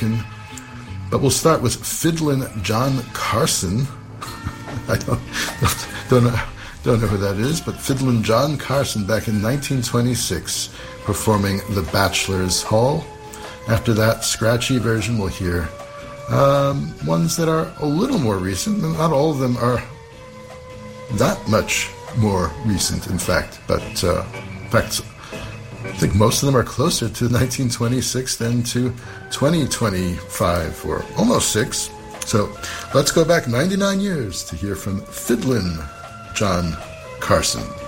American. But we'll start with Fiddlin' John Carson. I don't know who that is, but Fiddlin' John Carson back in 1926 performing The Bachelor's Hall. After that scratchy version, we'll hear ones that are a little more recent. Not all of them are that much more recent, in fact. But I think most of them are closer to 1926 than to 2025, or almost 6. So let's go back 99 years to hear from Fiddlin' John Carson.